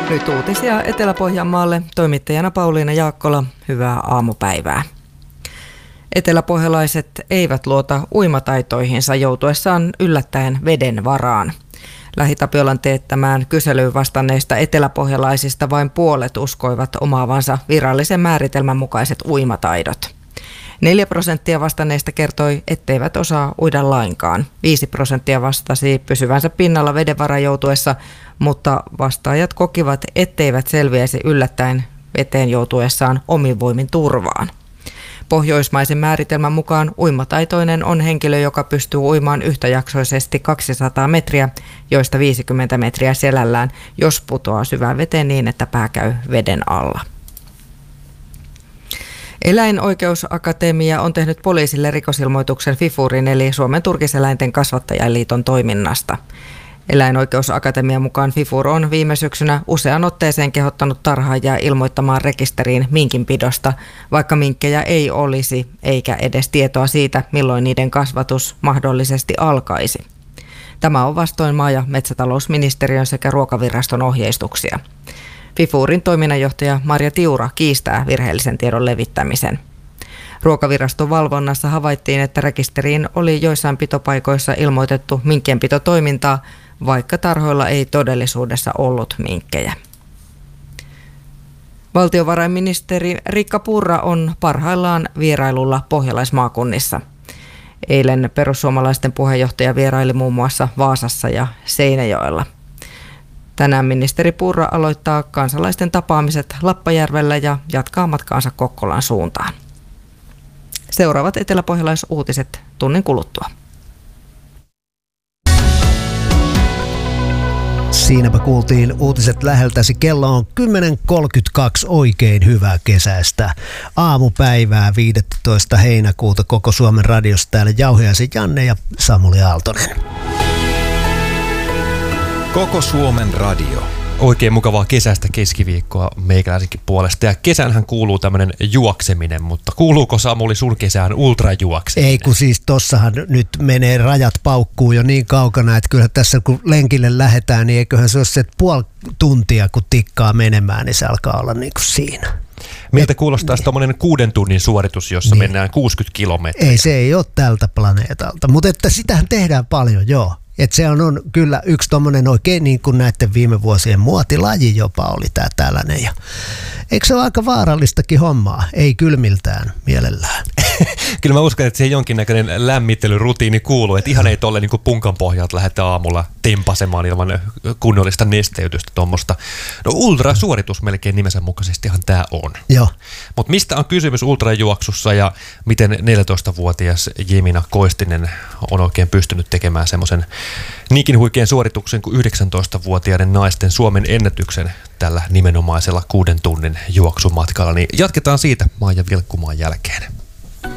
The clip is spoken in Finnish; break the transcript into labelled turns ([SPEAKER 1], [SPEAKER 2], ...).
[SPEAKER 1] Nyt uutisia Etelä-Pohjanmaalle. Toimittajana Pauliina Jaakkola. Hyvää aamupäivää. Eteläpohjalaiset eivät luota uimataitoihinsa joutuessaan yllättäen veden varaan. Lähi-Tapiolan teettämään kyselyyn vastanneista eteläpohjalaisista vain puolet uskoivat omaavansa virallisen määritelmän mukaiset uimataidot. 4% vastanneista kertoi, etteivät osaa uida lainkaan. 5% vastasi pysyvänsä pinnalla vedenvaraan joutuessa, mutta vastaajat kokivat, etteivät selviäisi yllättäen veteen joutuessaan omin voimin turvaan. Pohjoismaisen määritelmän mukaan uimataitoinen on henkilö, joka pystyy uimaan yhtäjaksoisesti 200 metriä, joista 50 metriä selällään, jos putoaa syvään veteen niin, että pää käy veden alla. Eläinoikeusakatemia on tehnyt poliisille rikosilmoituksen FIFURin eli Suomen turkiseläinten kasvattajaliiton toiminnasta. Eläinoikeusakatemian mukaan FIFUR on viime syksynä usean otteeseen kehottanut tarhaajia ilmoittamaan rekisteriin minkinpidosta, vaikka minkkejä ei olisi, eikä edes tietoa siitä, milloin niiden kasvatus mahdollisesti alkaisi. Tämä on vastoin maa- ja metsätalousministeriön sekä ruokaviraston ohjeistuksia. FIFURin toiminnanjohtaja Marja Tiura kiistää virheellisen tiedon levittämisen. Ruokaviraston valvonnassa havaittiin, että rekisteriin oli joissain pitopaikoissa ilmoitettu minkkienpitotoimintaa, vaikka tarhoilla ei todellisuudessa ollut minkkejä. Valtiovarainministeri Riikka Purra on parhaillaan vierailulla pohjalaismaakunnissa. Eilen perussuomalaisten puheenjohtaja vieraili muun muassa Vaasassa ja Seinäjoella. Tänään ministeri Purra aloittaa kansalaisten tapaamiset Lappajärvellä ja jatkaa matkaansa Kokkolan suuntaan. Seuraavat eteläpohjalais-uutiset tunnin kuluttua.
[SPEAKER 2] Siinäpä kuultiin uutiset läheltäsi. Kello on 10.32. Oikein hyvää kesäistä aamupäivää 15. heinäkuuta koko Suomen radiosta. Täällä Jauhiaisen Janne ja Samuli Aaltonen.
[SPEAKER 3] Koko Suomen radio.
[SPEAKER 4] Oikein mukavaa kesäistä keskiviikkoa meikäläisenkin puolesta. Ja kesänhän kuuluu tämmöinen juokseminen, mutta kuuluuko Samuli sun kesään ultrajuokseminen?
[SPEAKER 2] Ei kun siis tossahan nyt menee rajat paukkuu jo niin kaukana, että kyllä tässä kun lenkille lähdetään, niin eiköhän se ole se puoli tuntia kun tikkaa menemään, niin se alkaa olla niin kuin siinä.
[SPEAKER 4] Miltä kuulostaa tommoinen 6 tunnin suoritus, jossa niin mennään 60 kilometriä?
[SPEAKER 2] Ei, se ei ole tältä planeetalta, mutta että sitähän tehdään paljon, joo. Että se on kyllä yksi tommonen oikein niin kuin näiden viime vuosien muotilaji jopa oli tää tällainen. Ja eikö se ole aika vaarallistakin hommaa? Ei kylmiltään mielellään.
[SPEAKER 4] Kyllä mä uskon, että siihen jonkinnäköinen lämmittelyrutiini kuuluu, että ihan ei tolle niin kuin punkan pohjalta lähdetä aamulla tempasemaan ilman kunnollista nesteytystä tuommoista. No ultrasuoritus melkein nimensä mukaisestihan tää on.
[SPEAKER 2] Joo.
[SPEAKER 4] Mutta mistä on kysymys ultrajuoksussa ja miten 14-vuotias Jemina Koistinen on oikein pystynyt tekemään semmoisen niinkin huikean suorituksen kuin 19-vuotiaiden naisten Suomen ennätyksen tällä nimenomaisella 6 tunnin juoksumatkalla, niin jatketaan siitä Maija Vilkkumaan jälkeen.